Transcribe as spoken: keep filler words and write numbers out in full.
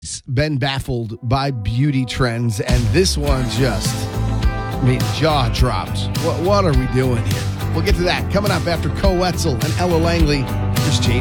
been baffled by beauty trends, and this one just, I mean, jaw dropped. What, what are we doing here? We'll get to that coming up after Co Wetzel and Ella Langley. Here's J